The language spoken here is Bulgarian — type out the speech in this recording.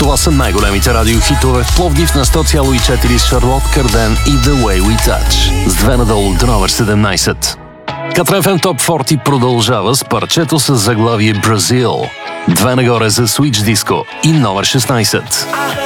Това са най-големите радиохитове в Пловдив на 100,4 с Шарлот Карден и The Way We Touch. С две надолу до номер 17. Катрен ФМ Топ 40 продължава с парчето с заглавие Бразил. Две нагоре за Switch Disco и номер 16.